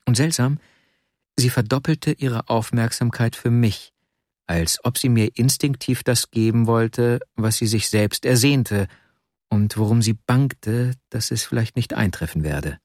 Und seltsam, sie verdoppelte ihre Aufmerksamkeit für mich, als ob sie mir instinktiv das geben wollte, was sie sich selbst ersehnte und worum sie bangte, dass es vielleicht nicht eintreffen werde.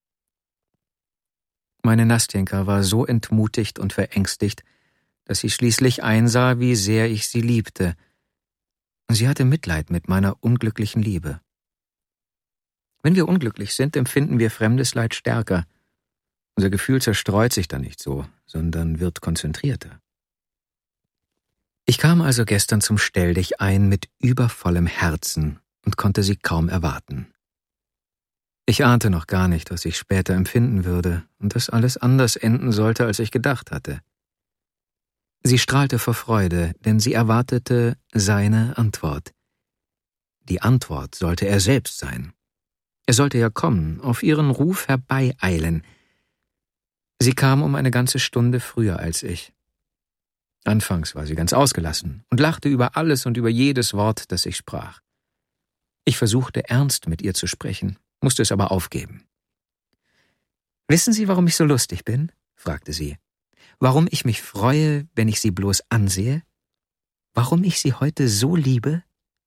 Meine Nastjenka war so entmutigt und verängstigt, dass sie schließlich einsah, wie sehr ich sie liebte. Sie hatte Mitleid mit meiner unglücklichen Liebe. Wenn wir unglücklich sind, empfinden wir fremdes Leid stärker. Unser Gefühl zerstreut sich dann nicht so, sondern wird konzentrierter. Ich kam also gestern zum Stelldichein mit übervollem Herzen und konnte sie kaum erwarten. Ich ahnte noch gar nicht, was ich später empfinden würde und dass alles anders enden sollte, als ich gedacht hatte. Sie strahlte vor Freude, denn sie erwartete seine Antwort. Die Antwort sollte er selbst sein. Er sollte ja kommen, auf ihren Ruf herbeieilen. Sie kam um eine ganze Stunde früher als ich. Anfangs war sie ganz ausgelassen und lachte über alles und über jedes Wort, das ich sprach. Ich versuchte ernst mit ihr zu sprechen, musste es aber aufgeben. »Wissen Sie, warum ich so lustig bin?« fragte sie. »Warum ich mich freue, wenn ich Sie bloß ansehe? Warum ich Sie heute so liebe?«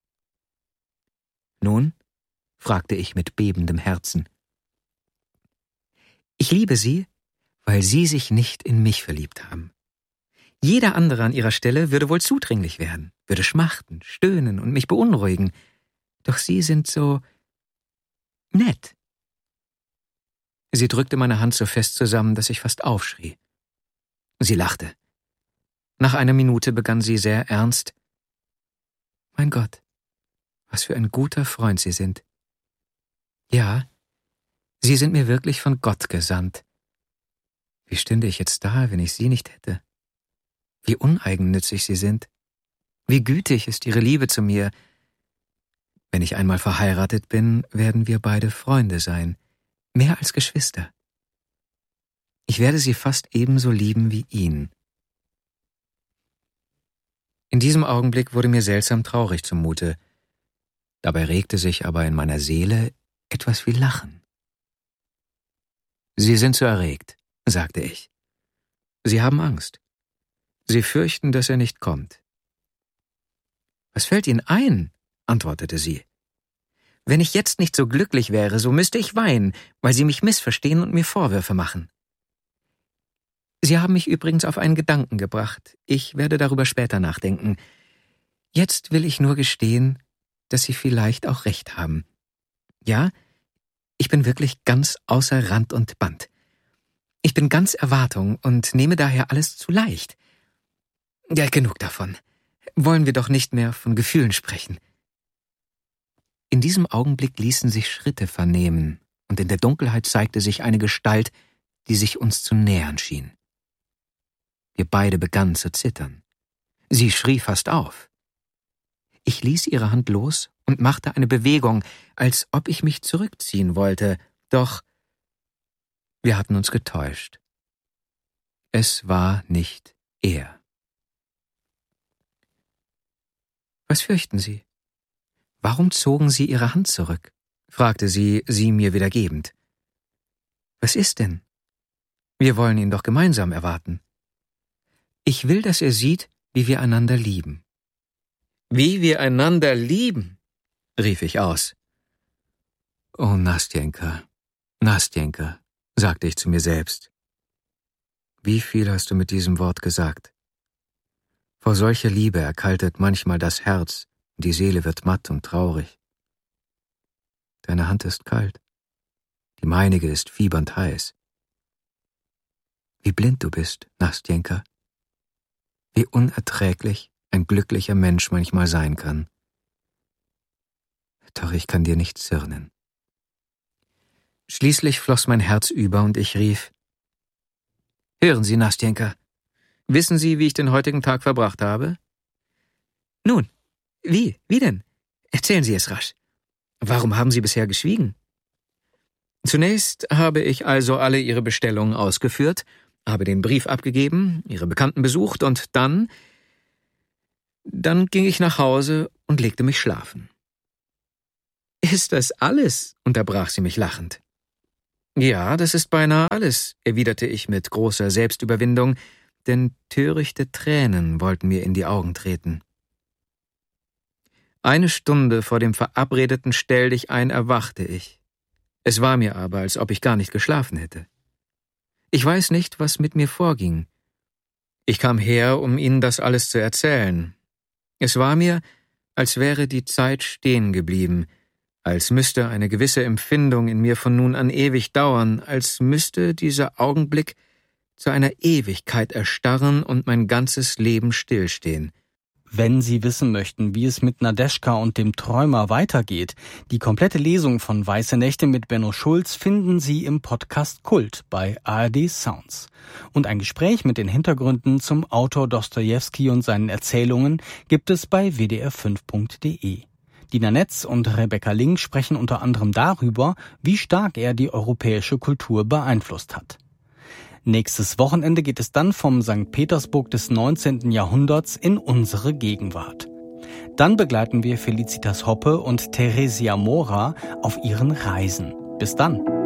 »Nun?« fragte ich mit bebendem Herzen. »Ich liebe Sie, weil Sie sich nicht in mich verliebt haben. Jeder andere an Ihrer Stelle würde wohl zudringlich werden, würde schmachten, stöhnen und mich beunruhigen. Doch Sie sind so nett.« Sie drückte meine Hand so fest zusammen, dass ich fast aufschrie. Sie lachte. Nach einer Minute begann sie sehr ernst. »Mein Gott, was für ein guter Freund Sie sind. Ja, Sie sind mir wirklich von Gott gesandt. Wie stünde ich jetzt da, wenn ich Sie nicht hätte? Wie uneigennützig Sie sind. Wie gütig ist Ihre Liebe zu mir. Wenn ich einmal verheiratet bin, werden wir beide Freunde sein, mehr als Geschwister. Ich werde Sie fast ebenso lieben wie ihn.« In diesem Augenblick wurde mir seltsam traurig zumute. Dabei regte sich aber in meiner Seele etwas wie Lachen. »Sie sind so erregt«, sagte ich. »Sie haben Angst. Sie fürchten, dass er nicht kommt.« »Was fällt Ihnen ein?«, antwortete sie. »Wenn ich jetzt nicht so glücklich wäre, so müsste ich weinen, weil Sie mich missverstehen und mir Vorwürfe machen. Sie haben mich übrigens auf einen Gedanken gebracht. Ich werde darüber später nachdenken. Jetzt will ich nur gestehen, dass Sie vielleicht auch recht haben. Ja, ich bin wirklich ganz außer Rand und Band. Ich bin ganz Erwartung und nehme daher alles zu leicht. Ja, genug davon. Wollen wir doch nicht mehr von Gefühlen sprechen.« In diesem Augenblick ließen sich Schritte vernehmen, und in der Dunkelheit zeigte sich eine Gestalt, die sich uns zu nähern schien. Wir beide begannen zu zittern. Sie schrie fast auf. Ich ließ ihre Hand los und machte eine Bewegung, als ob ich mich zurückziehen wollte, doch wir hatten uns getäuscht. Es war nicht er. »Was fürchten Sie? Warum zogen Sie Ihre Hand zurück?« fragte sie mir wieder gebend. »Was ist denn? Wir wollen ihn doch gemeinsam erwarten. Ich will, dass er sieht, wie wir einander lieben.« »Wie wir einander lieben?«, rief ich aus. »Oh, Nastjenka, Nastjenka«, sagte ich zu mir selbst. »Wie viel hast du mit diesem Wort gesagt? Vor solcher Liebe erkaltet manchmal das Herz, und die Seele wird matt und traurig. Deine Hand ist kalt, die meinige ist fiebernd heiß. Wie blind du bist, Nastjenka. Wie unerträglich ein glücklicher Mensch manchmal sein kann. Doch ich kann dir nicht zürnen.« Schließlich floss mein Herz über und ich rief: »Hören Sie, Nastjenka, wissen Sie, wie ich den heutigen Tag verbracht habe?« »Nun, wie denn? Erzählen Sie es rasch. Warum haben Sie bisher geschwiegen?« »Zunächst habe ich also alle Ihre Bestellungen ausgeführt, habe den Brief abgegeben, Ihre Bekannten besucht und dann ging ich nach Hause und legte mich schlafen.« »Ist das alles?«, unterbrach sie mich lachend. Ja, das ist beinahe alles, erwiderte ich mit großer Selbstüberwindung, denn törichte Tränen wollten mir in die Augen treten. 1 Stunde vor dem verabredeten Stelldichein erwachte ich. Es war mir aber, als ob ich gar nicht geschlafen hätte. Ich weiß nicht, was mit mir vorging. Ich kam her, um Ihnen das alles zu erzählen. Es war mir, als wäre die Zeit stehen geblieben, als müsste eine gewisse Empfindung in mir von nun an ewig dauern, als müsste dieser Augenblick zu einer Ewigkeit erstarren und mein ganzes Leben stillstehen. Wenn Sie wissen möchten, wie es mit Nadeschka und dem Träumer weitergeht, die komplette Lesung von Weiße Nächte mit Benno Schulz finden Sie im Podcast Kult bei ARD Sounds. Und ein Gespräch mit den Hintergründen zum Autor Dostojewski und seinen Erzählungen gibt es bei wdr5.de. Dina Netz und Rebecca Link sprechen unter anderem darüber, wie stark er die europäische Kultur beeinflusst hat. Nächstes Wochenende geht es dann vom St. Petersburg des 19. Jahrhunderts in unsere Gegenwart. Dann begleiten wir Felicitas Hoppe und Theresia Mora auf ihren Reisen. Bis dann!